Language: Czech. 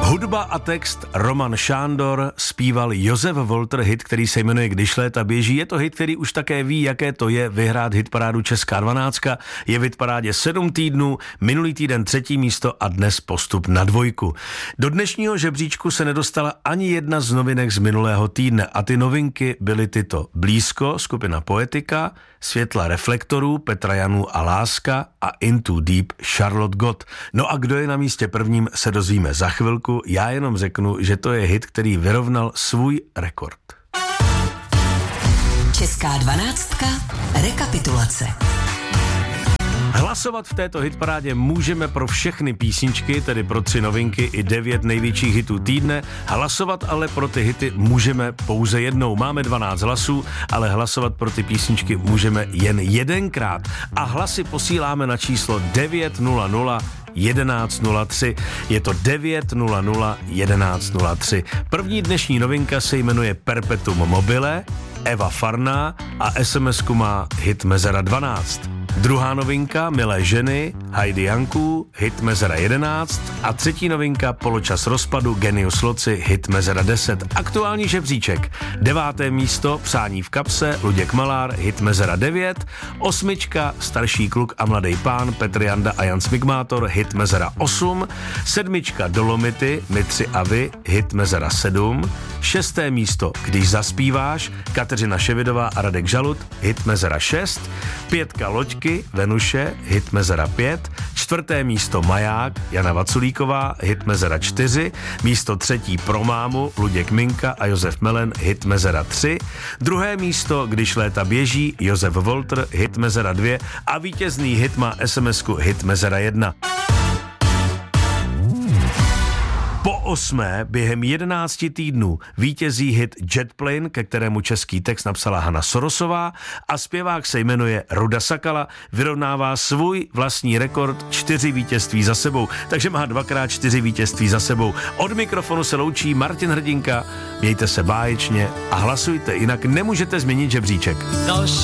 Hudba a text Roman Šándor, zpíval Josef Walter, hit, který se jmenuje Když léta běží. Je to hit, který už také ví, jaké to je vyhrát hitparádu Česká 12. Je v hitparádě 7 týdnů, minulý týden 3. místo a dnes postup na 2. Do dnešního žebříčku se nedostala ani jedna z novinek z minulého týdne a ty novinky byly tyto: Blízko, skupina Poetika, Světla reflektorů, Petra Janů a Láska a Into Deep, Charlotte Gott. No a kdo je na místě prvním, se dozvíme za chvilku. Já jenom řeknu, že to je hit, který vyrovnal svůj rekord. Česká 12. Rekapitulace. Hlasovat v této hitparádě můžeme pro všechny písničky, tedy pro 3 novinky i 9 největších hitů týdne. Hlasovat ale pro ty hity můžeme pouze jednou. Máme 12 hlasů, ale hlasovat pro ty písničky můžeme jen jedenkrát. A hlasy posíláme na číslo 900 1103. Je to 900 1103. První dnešní novinka se jmenuje Perpetuum mobile, Eva Farná a SMS-ku má hit Mezera 12. Druhá novinka Milé ženy, Heidi Janků, hit Mezera 11 a třetí novinka Poločas rozpadu, Genius Loci, hit Mezera 10. Aktuální žebříček. 9. místo Přání v kapse, Luděk Malár, hit Mezera 9. 8. Starší kluk a mladý pán, Petr Janda a Jan Smigmátor, hit Mezera 8. 7. Dolomity, My 3 a vy, hit Mezera 7. 6. místo Když zaspíváš, Kateřina Ševidová a Radek Žalut, hit Mezera 6. 5. Loďky, Venuše, hit Mezera 5. 4. místo Maják, Jana Vaculíková, hit Mezera 4. Místo 3. Pro mámu, Luděk Minka a Josef Melen, hit Mezera 3. 2. místo Když léta běží, Josef Walter, hit Mezera 2. A vítězný hit má SMS-ku hit Mezera 1. Po 8. během 11 týdnů vítězí hit Jet Plane, ke kterému český text napsala Hana Sorosová a zpěvák se jmenuje Ruda Sakala, vyrovnává svůj vlastní rekord 4 vítězství za sebou, takže má 2x4 vítězství za sebou. Od mikrofonu se loučí Martin Hrdinka, mějte se báječně a hlasujte, jinak nemůžete změnit žebříček.